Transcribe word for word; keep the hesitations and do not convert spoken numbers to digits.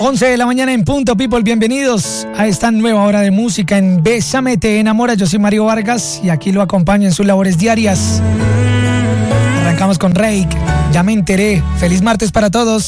once de la mañana en punto, people. Bienvenidos a esta nueva hora de música en Bésame, te enamora. Yo soy Mario Vargas y aquí lo acompaño en sus labores diarias. Arrancamos con Reik, Ya me enteré. Feliz martes para todos.